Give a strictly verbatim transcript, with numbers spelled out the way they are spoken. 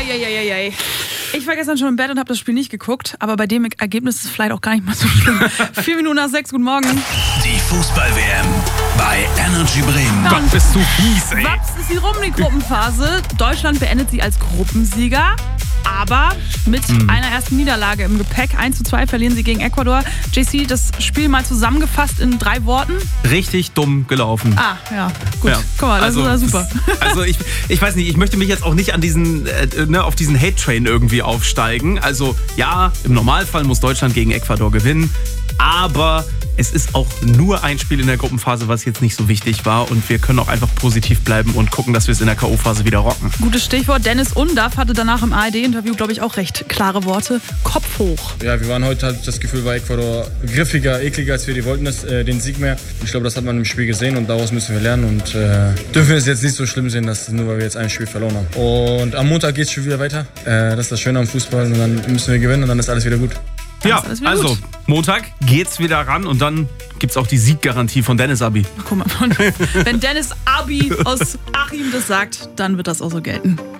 Eieieiei. Ich war gestern schon im Bett und habe das Spiel nicht geguckt, aber bei dem Ergebnis ist es vielleicht auch gar nicht mal so schlimm. Vier Minuten nach sechs, guten Morgen. Die Fußball-W M bei Energy Bremen. Ja, Gott, bist du fies, ey. Waps ist sie rum, die Gruppenphase. Deutschland beendet sie als Gruppensieger, aber mit mhm. einer ersten Niederlage im Gepäck. eins zu zwei verlieren sie gegen Ecuador. J C, das Spiel mal zusammengefasst in drei Worten. Richtig dumm gelaufen. Ah, ja, gut. Ja. Guck mal, das also, ist ja super. Also ich, ich weiß nicht, ich möchte mich jetzt auch nicht an diesen, äh, ne, auf diesen Hate-Train irgendwie aufsteigen. Also ja, im Normalfall muss Deutschland gegen Ecuador gewinnen, aber es ist auch nur ein Spiel in der Gruppenphase, was jetzt nicht so wichtig war, und wir können auch einfach positiv bleiben und gucken, dass wir es in der K O-Phase wieder rocken. Gutes Stichwort. Dennis Undaff hatte danach im A R D-Interview, glaube ich, auch recht klare Worte. Kopf hoch. Ja, wir waren heute, halt das Gefühl, bei Ecuador griffiger, ekliger, als wir die wollten, das, äh, den Sieg mehr. Ich glaube, das hat man im Spiel gesehen und daraus müssen wir lernen und äh, dürfen es jetzt nicht so schlimm sehen, dass nur weil wir jetzt ein Spiel verloren haben. Und am Montag geht es schon wieder weiter. Äh, das ist das Schöne am Fußball und dann müssen wir gewinnen und dann ist alles wieder gut. Ja, also gut. Montag geht's wieder ran und dann gibt's auch die Sieggarantie von Dennis Abi. Guck mal, wenn Dennis Abi aus Achim das sagt, dann wird das auch so gelten.